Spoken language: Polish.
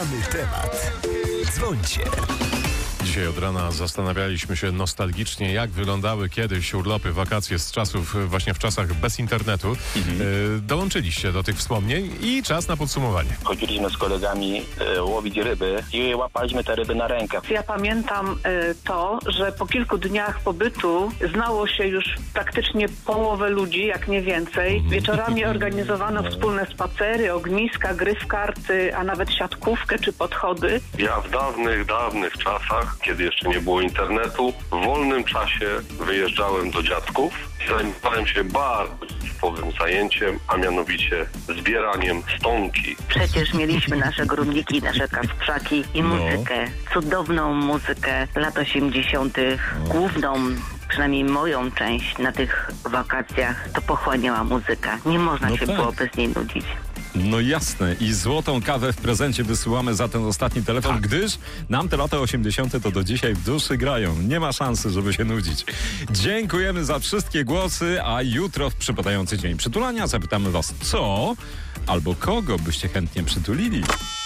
Mamy temat. Dzwońcie. Dzisiaj od rana zastanawialiśmy się nostalgicznie, jak wyglądały kiedyś urlopy, wakacje z czasów, właśnie w czasach bez internetu. Dołączyliście do tych wspomnień i czas na podsumowanie. Chodziliśmy z kolegami łowić ryby i łapaliśmy te ryby na rękę. Ja pamiętam to, że po kilku dniach pobytu znało się już praktycznie połowę ludzi, jak nie więcej. Wieczorami organizowano wspólne spacery, ogniska, gry w karty, a nawet siatkówkę czy podchody. Ja w dawnych czasach, kiedy jeszcze nie było internetu, w wolnym czasie wyjeżdżałem do dziadków i zajmowałem się bardzo typowym zajęciem, a mianowicie zbieraniem stonki. Przecież mieliśmy nasze gruniki, nasze kasprzaki i muzykę. Cudowną muzykę lat 80. Główną, przynajmniej moją część na tych wakacjach, to pochłaniała muzyka. Nie można się było bez niej nudzić. No jasne. I złotą kawę w prezencie wysyłamy za ten ostatni telefon, gdyż nam te lata 80. to do dzisiaj w duszy grają. Nie ma szansy, żeby się nudzić. Dziękujemy za wszystkie głosy, a jutro w przypadający dzień przytulania zapytamy was, co albo kogo byście chętnie przytulili.